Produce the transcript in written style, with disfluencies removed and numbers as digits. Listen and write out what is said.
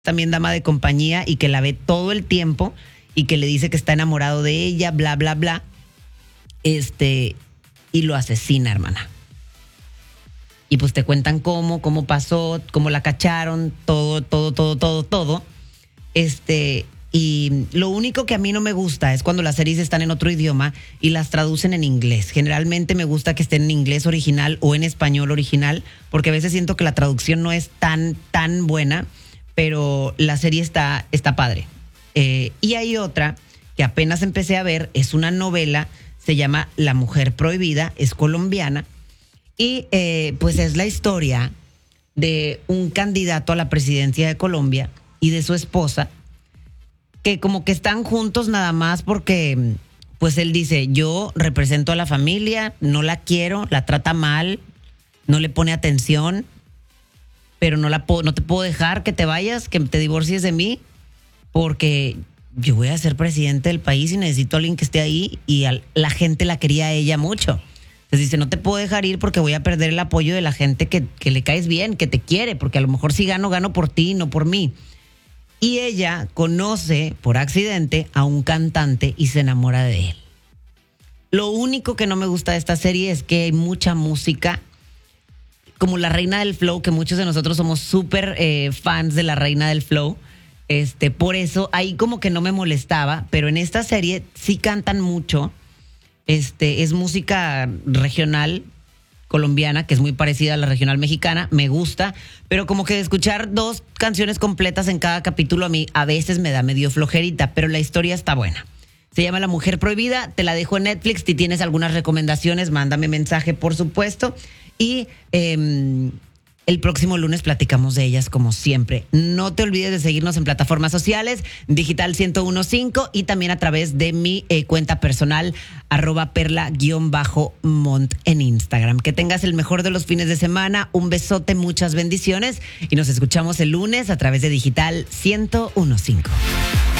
también dama de compañía y que la ve todo el tiempo y que le dice que está enamorado de ella, bla, bla, bla. Y lo asesina, hermana. Y pues te cuentan cómo pasó, cómo la cacharon, todo. Y lo único que a mí no me gusta es cuando las series están en otro idioma y las traducen en inglés. Generalmente me gusta que estén en inglés original o en español original, porque a veces siento que la traducción no es tan buena, pero la serie está padre. Y hay otra que apenas empecé a ver, es una novela, se llama La Mujer Prohibida, es colombiana, y pues es la historia de un candidato a la presidencia de Colombia y de su esposa, que como que están juntos nada más porque, pues él dice, yo represento a la familia, no la quiero, la trata mal, no le pone atención, pero no te puedo dejar que te vayas, que te divorcies de mí, porque yo voy a ser presidente del país y necesito a alguien que esté ahí, y la gente la quería a ella mucho. Entonces dice, no te puedo dejar ir porque voy a perder el apoyo de la gente que le caes bien, que te quiere, porque a lo mejor si gano por ti, no por mí. Y ella conoce por accidente a un cantante y se enamora de él. Lo único que no me gusta de esta serie es que hay mucha música, como La Reina del Flow, que muchos de nosotros somos súper fans de La Reina del Flow. Por eso ahí como que no me molestaba, pero en esta serie sí cantan mucho. Es música regional colombiana, que es muy parecida a la regional mexicana, me gusta, pero como que escuchar 2 canciones completas en cada capítulo a mí a veces me da medio flojerita, pero la historia está buena. Se llama La Mujer Prohibida, te la dejo en Netflix. Si tienes algunas recomendaciones, mándame mensaje, por supuesto. Y el próximo lunes platicamos de ellas como siempre. No te olvides de seguirnos en plataformas sociales, Digital 1015, y también a través de mi cuenta personal, @perla_mont en Instagram. Que tengas el mejor de los fines de semana. Un besote, muchas bendiciones. Y nos escuchamos el lunes a través de Digital 1015.